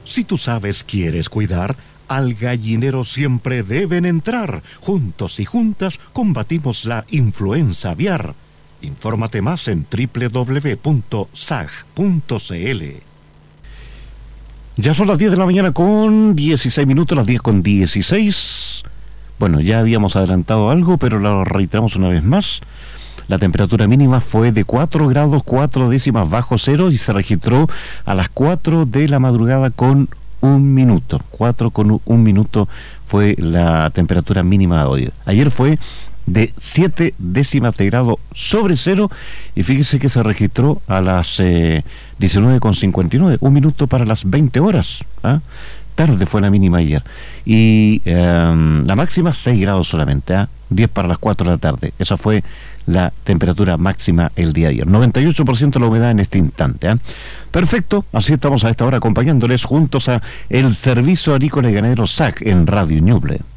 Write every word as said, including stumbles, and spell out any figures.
Si tú sabes, quieres cuidar, al gallinero siempre deben entrar. Juntos y juntas combatimos la influenza aviar. Infórmate más en doble u doble u doble u punto sag punto c l. Ya son las diez de la mañana con dieciséis minutos, las diez con dieciséis. Bueno, ya habíamos adelantado algo, pero lo reiteramos una vez más. La temperatura mínima fue de cuatro grados cuatro décimas bajo cero y se registró a las cuatro de la madrugada con un minuto. cuatro con un minuto fue la temperatura mínima de hoy. Ayer fue de siete décimas de grado sobre cero y fíjese que se registró a las eh, diecinueve con cincuenta y nueve, un minuto para las veinte horas. ¿Ah? Tarde fue la mínima ayer. Y eh, la máxima seis grados solamente, ¿ah? diez para las cuatro de la tarde. Esa fue la temperatura máxima el día de ayer. noventa y ocho por ciento la humedad en este instante. ¿eh? Perfecto, así estamos a esta hora acompañándoles juntos a el Servicio Agrícola y Ganadero S A C en Radio Ñuble.